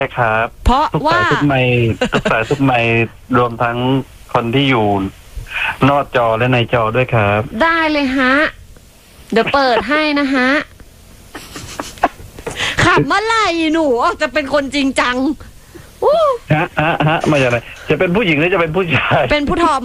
ครับเพราะทุกว่าสายทุกไมค์ทุกสายทุกไมค์รวมทั้งคนที่อยู่นอกจอและในจอด้วยครับได้เลยฮะเดี๋ยวเปิดให้นะฮะขับเมื่อไหร่หนูจะเป็นคนจริงจังมาจากไหนจะเป็นผู้หญิงหรือจะเป็นผู้ชายเป็นผู้ทอม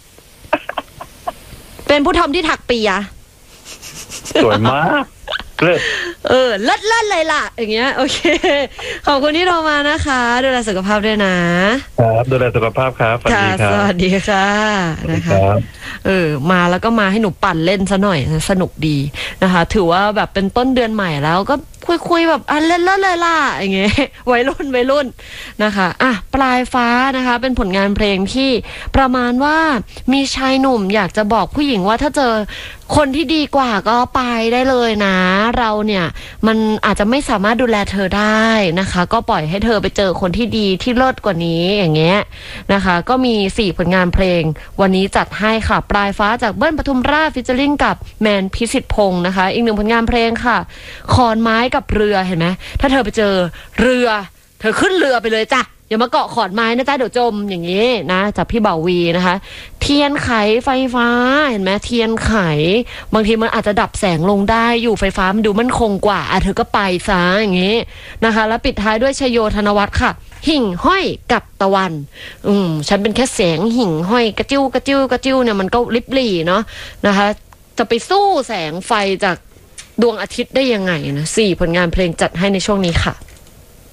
เป็นผู้ทอมที่ถักเปียสวยมากเลิศเลยล่ะอย่างเงี้ยโอเคขอบคุณที่โทรมานะคะดูแลสุขภาพด้วยนะครับดูแลสุขภาพครับสวัสดีค่ะนะคะมาแล้วก็มาให้หนูปั่นเล่นซะหน่อยสนุกดีนะคะถือว่าแบบเป็นต้นเดือนใหม่แล้วก็คุยแบบเล่นเลยล่ะอย่างเงี้ยวัยรุ่นนะคะปลายฟ้านะคะเป็นผลงานเพลงที่ประมาณว่ามีชายหนุ่มอยากจะบอกผู้หญิงว่าถ้าเจอคนที่ดีกว่าก็ไปได้เลยนะเราเนี่ยมันอาจจะไม่สามารถดูแลเธอได้นะคะก็ปล่อยให้เธอไปเจอคนที่ดีที่เลิศกว่านี้อย่างเงี้ยนะคะก็มี4ผลงานเพลงวันนี้จัดให้ค่ะปลายฟ้าจากเบิ้ลปทุมราชฟีเจอริ่งกับแมนพิสิทธิ์พงษ์นะคะอีก1ผลงานเพลงค่ะขอนไม้กับเรือเห็นไหมถ้าเธอไปเจอเรือเธอขึ้นเรือไปเลยจ้ะอย่ามาเกาะขอนไม้นะจ๊ะเดี๋ยวจมอย่างนี้นะจากพี่บ่าววีนะคะเทียนไขไฟฟ้าเห็นไหมเทียนไขบางทีมันอาจจะดับแสงลงได้อยู่ไฟฟ้ามันดูมั่นคงกว่าเธอก็ไปซะอย่างนี้นะคะแล้วปิดท้ายด้วยชโยธนวัฒน์ค่ะหิ่งห้อยกับตะวันฉันเป็นแค่แสงหิ่งห้อยกระจิ้วเนี่ยมันก็ริบหรี่เนาะนะคะจะไปสู้แสงไฟจากดวงอาทิตย์ได้ยังไงนะ4ผลงานเพลงจัดให้ในช่วงนี้ค่ะ